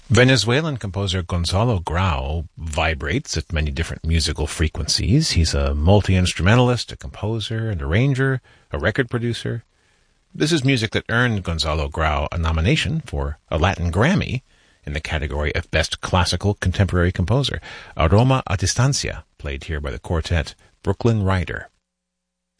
Venezuelan composer Gonzalo Grau vibrates at many different musical frequencies. He's a multi-instrumentalist, a composer, an arranger, a record producer. This is music that earned Gonzalo Grau a nomination for a Latin Grammy in the category of Best Classical Contemporary Composer. Aroma a Distancia, played here by the quartet Brooklyn Rider.